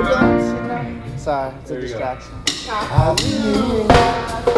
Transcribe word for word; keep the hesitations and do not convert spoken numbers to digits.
don't, you know. Sorry, it's a distraction. I really